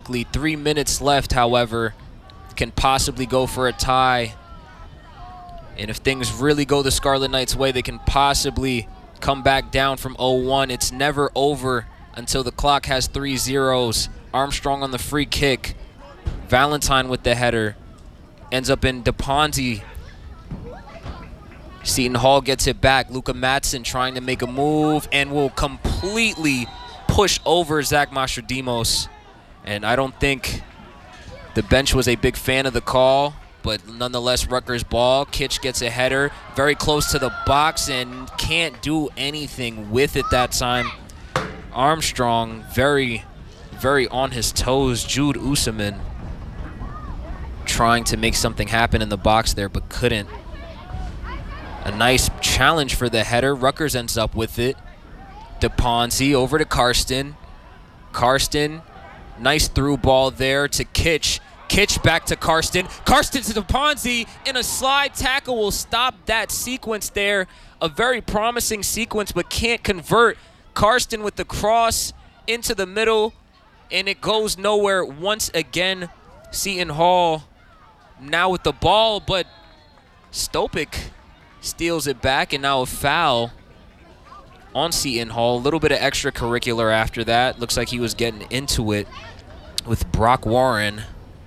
quickly. 3 minutes left, however, can possibly go for a tie. And if things really go the Scarlet Knights' way, they can possibly come back down from 0-1. It's never over until the clock has 3 zeros. Armstrong on the free kick. Valentine with the header. Ends up in DePonzi. Seton Hall gets it back. Luka Matson trying to make a move and will completely push over Zach Mastrodimos. And I don't think the bench was a big fan of the call, but nonetheless, Rutgers ball. Kitch gets a header very close to the box and can't do anything with it that time. Armstrong very, very on his toes. Jude Usman trying to make something happen in the box there, but couldn't. A nice challenge for the header. Rutgers ends up with it. DePonzi over to Karsten. Karsten, nice through ball there to Kitch. Kitch back to Karsten. Karsten to DePonzi, and a slide tackle will stop that sequence there. A very promising sequence, but can't convert. Karsten with the cross into the middle, and it goes nowhere once again. Seton Hall now with the ball, but Stopik steals it back, and now a foul on Seton Hall. A little bit of extracurricular after that. Looks like he was getting into it with Brock Warren.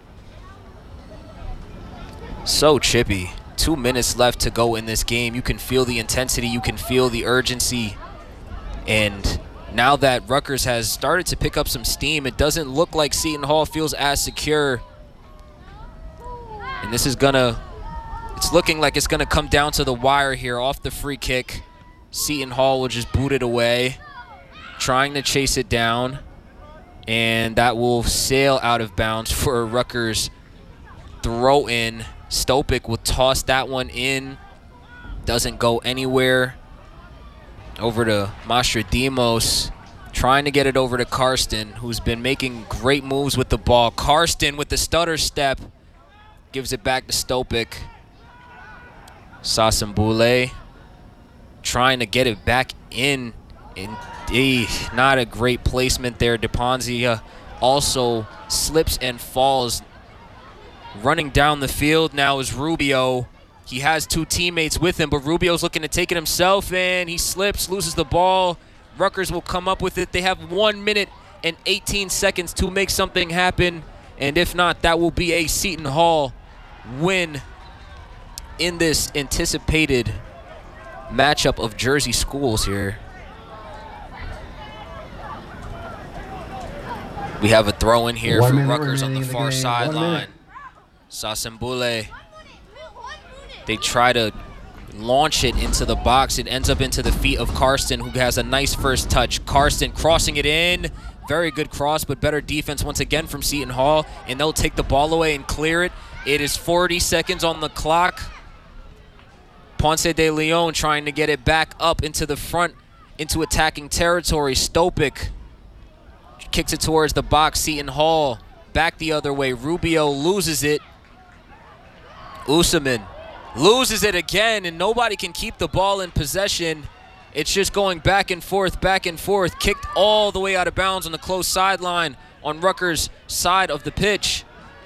So chippy. 2 minutes left to go in this game. You can feel the intensity. You can feel the urgency. And now that Rutgers has started to pick up some steam, it doesn't look like Seton Hall feels as secure. And this is it's looking like it's gonna come down to the wire here off the free kick. Seton Hall will just boot it away, trying to chase it down. And that will sail out of bounds for a Rutgers throw in. Stopik will toss that one in. Doesn't go anywhere. Over to Mastrodimos, trying to get it over to Karsten, who's been making great moves with the ball. Karsten with the stutter step. Gives it back to Stopik. Sasambule trying to get it back in. Indeed, not a great placement there. DePonzi also slips and falls. Running down the field now is Rubio. He has 2 teammates with him, but Rubio's looking to take it himself, and he slips, loses the ball. Rutgers will come up with it. They have 1 minute and 18 seconds to make something happen, and if not, that will be a Seton Hall win in this anticipated matchup of Jersey schools here. We have a throw in here for Rutgers on the far sideline. Sasambule, they try to launch it into the box. It ends up into the feet of Karsten, who has a nice first touch. Karsten crossing it in. Very good cross, but better defense once again from Seton Hall, and they'll take the ball away and clear it. It is 40 seconds on the clock. Ponce de Leon trying to get it back up into the front, into attacking territory. Stopik kicks it towards the box. Seton Hall back the other way. Rubio loses it. Usman loses it again, and nobody can keep the ball in possession. It's just going back and forth, kicked all the way out of bounds on the close sideline on Rutgers' side of the pitch.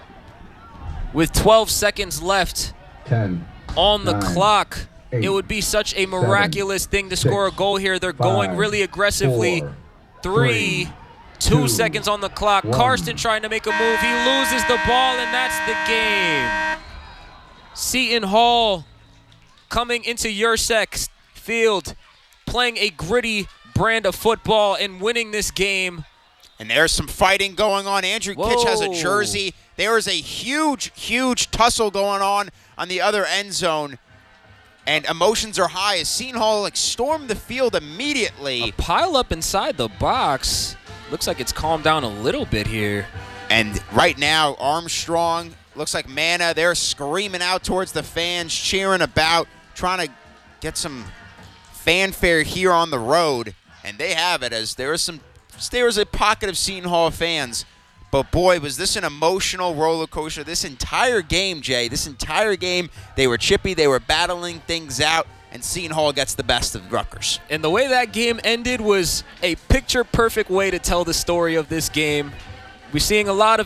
With 12 seconds left 10, on the 9, clock, 8, it would be such a miraculous 7, thing to score a 6, goal here. They're 5, going really aggressively. 4, 3, 2 seconds on the clock. 1. Karsten trying to make a move. He loses the ball, and that's the game. Seton Hall coming into Yursek Field, playing a gritty brand of football and winning this game. And there's some fighting going on. Andrew Kitch has a jersey. There is a huge, huge tussle going on the other end zone. And emotions are high as Seton Hall stormed the field immediately. A pile up inside the box. Looks like it's calmed down a little bit here. And right now, Armstrong, looks like Mana, they're screaming out towards the fans, cheering about, trying to get some fanfare here on the road. And they have it, as there is a pocket of Seton Hall fans. But boy, was this an emotional roller coaster. This entire game, Jay, they were chippy, they were battling things out, and Seton Hall gets the best of Rutgers. And the way that game ended was a picture-perfect way to tell the story of this game. We're seeing a lot of